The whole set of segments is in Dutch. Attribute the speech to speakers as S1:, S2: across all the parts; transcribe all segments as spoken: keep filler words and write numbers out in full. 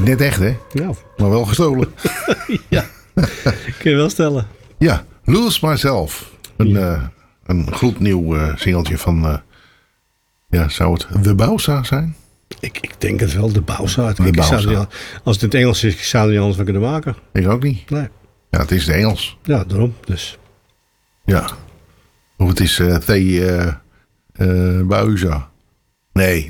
S1: is net echt, hè?
S2: Ja.
S1: Maar wel gestolen.
S2: Ja, kun je wel stellen.
S1: Ja, Lose Myself. Een, ja. uh, een gloednieuw uh, singeltje van... Uh, ja, zou het The Bausa zijn?
S2: Ik, ik denk het wel, de Bausa.
S1: De Bausa.
S2: Niet, als het in het Engels is, zou er niet anders van kunnen maken.
S1: Ik ook niet.
S2: Nee.
S1: Ja, het is het Engels.
S2: Ja, daarom. Dus.
S1: Ja. Of het is uh, The uh, uh, Bausa. Nee.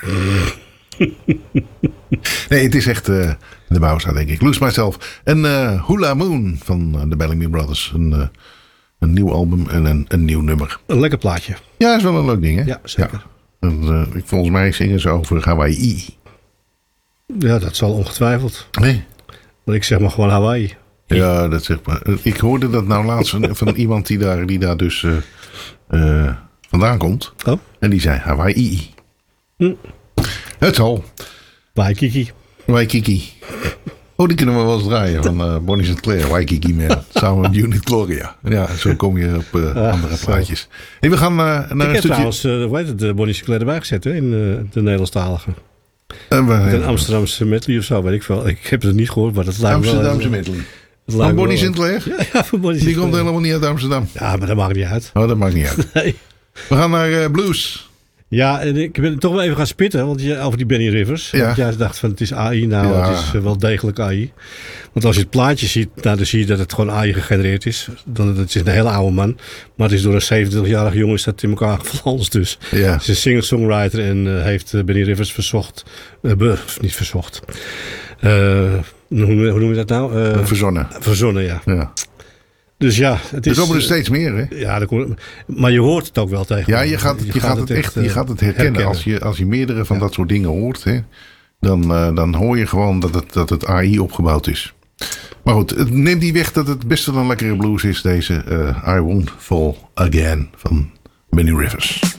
S1: Nee, het is echt uh, de Bausa, denk ik. Lose Myself. En uh, Hula Moon van uh, de Bellamy Brothers. Een, uh, een nieuw album en een, een nieuw nummer.
S2: Een lekker plaatje.
S1: Ja, is wel een leuk ding, hè?
S2: Ja, zeker.
S1: Ja. En, uh, volgens mij zingen ze over Hawaii.
S2: Ja, dat zal ongetwijfeld.
S1: Nee.
S2: Maar ik zeg maar gewoon Hawaii.
S1: Ja, dat zeg maar. Ik hoorde dat nou laatst van, van iemand die daar, die daar dus uh, uh, vandaan komt.
S2: Oh.
S1: En die zei Hawaii.
S2: Hm.
S1: Het zal.
S2: Waikiki.
S1: Waikiki. Oh, die kunnen we wel eens draaien van uh, Bonnie Sinclair. Waikiki Man. Samen met Unit Gloria. Ja, zo kom je op uh, ah, andere zo. plaatjes. Hey, we gaan uh, naar
S2: ik
S1: een
S2: heb
S1: stukje...
S2: trouwens, uh, hoe heet het, uh, Bonnie Sinclair erbij gezet hè, in uh, de Nederlandstalige.
S1: Uh, we,
S2: een Amsterdamse medley of zo, weet ik veel. Ik heb het niet gehoord, maar dat lijkt
S1: Amsterdamse
S2: wel...
S1: medley. Van Bonnie Sinclair?
S2: Ja, ja, van Bonnie Sinclair.
S1: Die komt helemaal niet uit Amsterdam.
S2: Ja, maar dat maakt niet uit.
S1: Oh, dat maakt niet uit.
S2: Nee.
S1: We gaan naar uh, blues.
S2: Ja, en ik ben toch wel even gaan spitten want je, over die Benny Rivers.
S1: Ja.
S2: Want jij dacht van het is A I. Nou,
S1: ja.
S2: het is uh, wel degelijk A I. Want als je het plaatje ziet, nou, dan zie je dat het gewoon A I gegenereerd is. Dan, het is een hele oude man. Maar het is door een zevenentwintigjarige jongen is dat in elkaar geflanst dus.
S1: Ja.
S2: Het is een singer-songwriter en uh, heeft uh, Benny Rivers verzocht. Uh, be, niet verzocht. Uh, hoe, hoe noem je dat nou? Uh,
S1: verzonnen.
S2: Verzonnen, ja.
S1: Ja.
S2: Dus ja, het is...
S1: Er komen er steeds meer, hè?
S2: Ja, komt, maar je hoort het ook wel tegen.
S1: Ja, je gaat, je, je gaat, gaat het, het echt, je gaat het herkennen. herkennen. Als, je, als je meerdere van ja. dat soort dingen hoort, hè, dan, uh, dan hoor je gewoon dat het, dat het A I opgebouwd is. Maar goed, het neemt niet weg dat het best wel een lekkere blues is, deze uh, I Won't Fall Again van Benny Rivers.